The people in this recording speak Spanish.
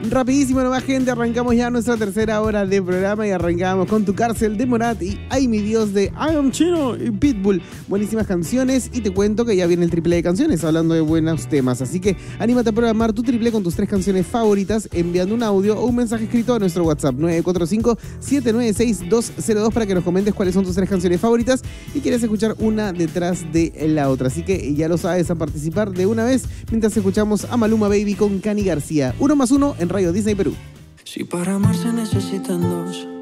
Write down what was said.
Rapidísimo nomás, gente, arrancamos ya nuestra tercera hora de programa y arrancamos con Tu Cárcel de Morat y Ay Mi Dios de I Am Chino y Pitbull. Buenísimas canciones y te cuento que ya viene el triple de canciones hablando de buenos temas, así que anímate a programar tu triple con tus 3 canciones favoritas enviando un audio o un mensaje escrito a nuestro WhatsApp 945-796-202 para que nos comentes cuáles son tus 3 canciones favoritas y quieres escuchar una detrás de la otra, así que ya lo sabes, a participar de una vez mientras escuchamos a Maluma Baby con Cani García. 1 más 1 en Radio Disney Perú. Si para amar se necesitan dos,